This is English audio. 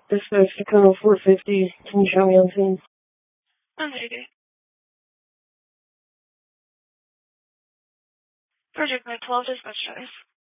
This is Tacoma 450. Can you show me on scene? Undertaker. Project by 12 dispatch drive.